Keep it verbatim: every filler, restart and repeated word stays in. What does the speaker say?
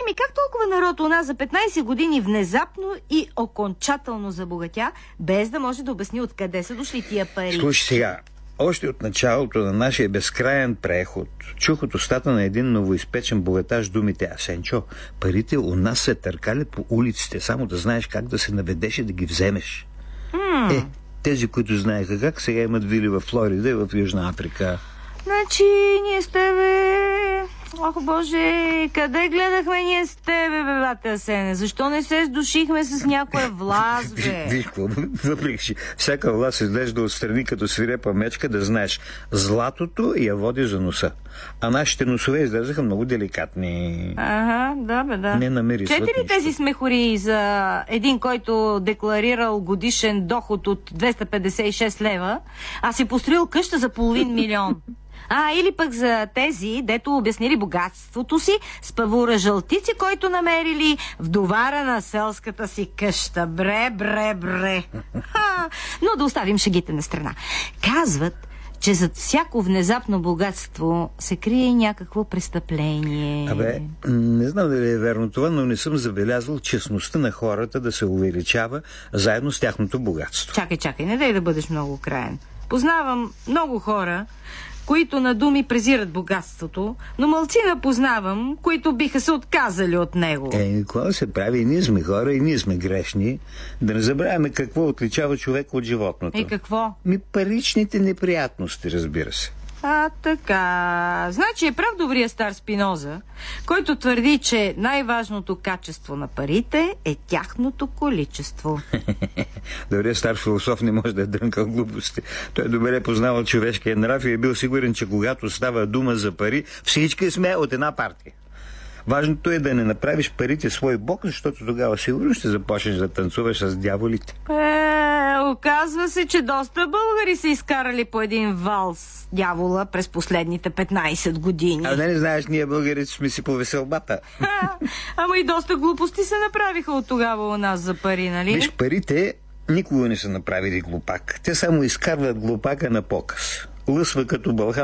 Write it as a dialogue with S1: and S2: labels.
S1: ми, как толкова народ у нас за петнайсет години внезапно и окончателно забогатя, без да може да обясни откъде са дошли тия пари?
S2: Слушай сега, още от началото на нашия безкрайен преход чух от устата на един новоизпечен богаташ думите: Асенчо, парите у нас се търкалят по улиците, само да знаеш как да се наведеш и да ги вземеш.
S1: Hmm.
S2: Е, тези, които знаеха как, сега имат вили в Флорида и в Южна Африка.
S1: Значи, ние с тебе... Ох, Боже, къде гледахме ние с тебе, бе, бате Асене? Защо не се сдушихме с някоя власт, бе?
S2: Виж какво, въпреки че всяка власт изглежда отстрани като свирепа мечка, да знаеш, златото я води за носа. А нашите носове изглеждаха много деликатни.
S1: Ага, да, бе, да.
S2: Не намирисват
S1: Четири
S2: нищо.
S1: тези смехори за един, който декларирал годишен доход от двеста петдесет и шест лева, а си построил къща за половин милион. А, или пък за тези, дето обяснили богатството си с павура жълтици, който намерили в довара на селската си къща. Бре, бре, бре. Ха, но да оставим шегите на страна. Казват, че зад всяко внезапно богатство се крие някакво престъпление.
S2: Абе, не знам дали е верно това, но не съм забелязал честността на хората да се увеличава заедно с тяхното богатство.
S1: Чакай, чакай, не дай да бъдеш много краен. Познавам много хора, които на думи презират богатството, но малцина познавам, които биха се отказали от него.
S2: Е, какво се прави? И ние сме хора, и ние сме грешни. Да не забравяме какво отличава човека от животното.
S1: И какво?
S2: Ми паричните неприятности, разбира се.
S1: А, така. Значи е прав добрия стар Спиноза, който твърди, че най-важното качество на парите е тяхното количество.
S2: Добрият стар философ не може да е дрънкал глупости. Той добре е познавал човешкия нрав и е бил сигурен, че когато става дума за пари, всички сме от една партия. Важното е да не направиш парите свой бог, защото тогава сигурно ще започнеш да танцуваш с дяволите.
S1: Е, оказва се, че доста българи са изкарали по един валс дявола през последните петнайсет години.
S2: А не, не знаеш, ние българите сме си по веселбата.
S1: Ха, ама и доста глупости се направиха от тогава у нас за пари, нали?
S2: Виж, парите никога не са направили глупак. Те само изкарват глупака на показ. Лъсва като бълхан